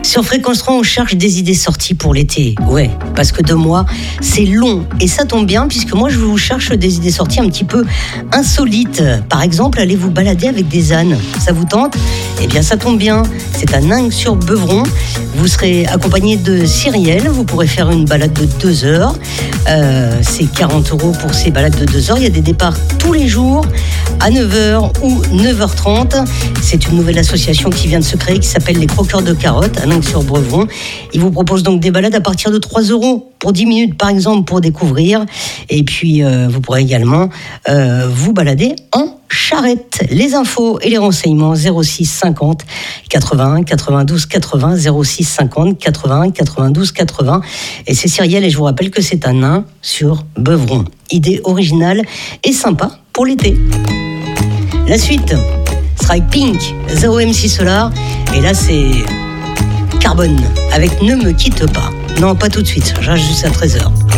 Sur Fréquence 3, on cherche des idées sorties pour l'été. Ouais, parce que 2 mois, c'est long. Et ça tombe bien, puisque moi, je vous cherche des idées sorties un petit peu insolites. Par exemple, allez vous balader avec des ânes. Ça vous tente ? Eh bien, ça tombe bien. C'est à Ningnes-sur-Beuvron. Vous serez accompagné de Cyrielle. Vous pourrez faire une balade de 2 heures. C'est 40 € pour ces balades de 2 heures. Il y a des départs tous les jours à 9h ou 9h30. C'est une nouvelle association qui vient de se créer, qui s'appelle les Croqueurs de Carottes à Ningnes-sur-Beuvron. Ils vous proposent donc des balades à partir de 3 € pour 10 minutes par exemple pour découvrir. Et puis vous pourrez également vous balader en charrette. Les infos et les renseignements 06 50 81 92 80 06 50 81 92 80. Et c'est Cyrielle et je vous rappelle que c'est un nain sur Beuvron. Idée originale et sympa pour l'été. La suite sera avec Pink, Zao MC Solar. Et là c'est Carbone avec Ne me quitte pas. Non, pas tout de suite, je reste juste à 13h.